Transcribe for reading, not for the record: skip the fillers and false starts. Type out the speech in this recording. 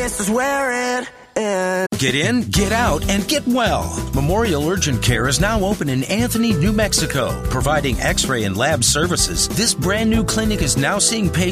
This is where it is. Get in, get out, and get well. Memorial Urgent Care is now open in Anthony, New Mexico, providing x-ray and lab services. This brand new clinic is now seeing patients